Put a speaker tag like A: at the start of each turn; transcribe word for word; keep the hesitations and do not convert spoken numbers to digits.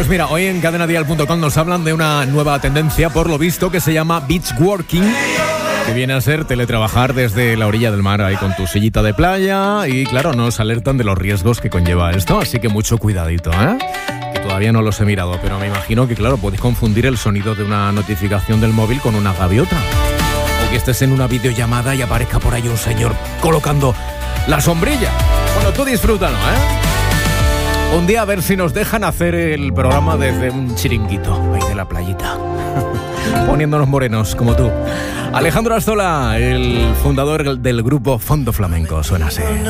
A: Pues mira, hoy en cadena dial punto com nos hablan de una nueva tendencia, por lo visto, que se llama beach working, que viene a ser teletrabajar desde la orilla del mar ahí con tu sillita de playa, y claro, nos alertan de los riesgos que conlleva esto, así que mucho cuidadito, ¿eh? Que todavía no los he mirado, pero me imagino que, claro, podéis confundir el sonido de una notificación del móvil con una gaviota. O que estés en una videollamada y aparezca por ahí un señor colocando la sombrilla. Bueno, tú disfrútalo, ¿eh? Un día a ver si nos dejan hacer el programa desde un chiringuito ahí de la playita. Poniéndonos morenos, como tú. Alejandro Astola, el fundador del grupo Fondo Flamenco, suena así.